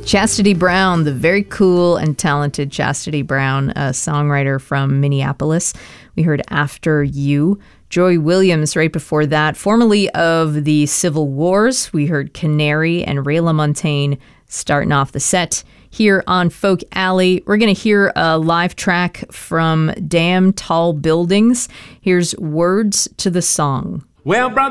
Chastity Brown, the very cool and talented Chastity Brown, a songwriter from Minneapolis. We heard After You. Joy Williams right before that, formerly of the Civil Wars. We heard Canary and Ray LaMontagne starting off the set. Here on Folk Alley, we're going to hear a live track from Damn Tall Buildings. Here's Words to the Song. Well, brother.